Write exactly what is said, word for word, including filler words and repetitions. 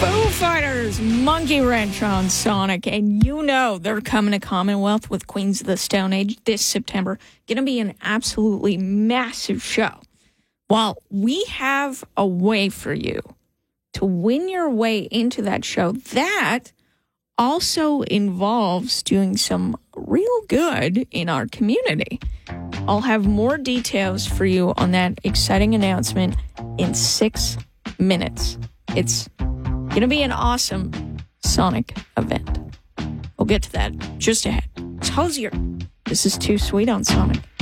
Foo Fighters, Monkey Wrench on Sonic, and you know they're coming to Commonwealth with Queens of the Stone Age this September. Going to be an absolutely massive show. Well, we have a way for you to win your way into that show that also involves doing some real good in our community. I'll have more details for you on that exciting announcement in six minutes. It's going to be an awesome Sonic event. We'll get to that just ahead. It's Hosier. This is Too Sweet on Sonic.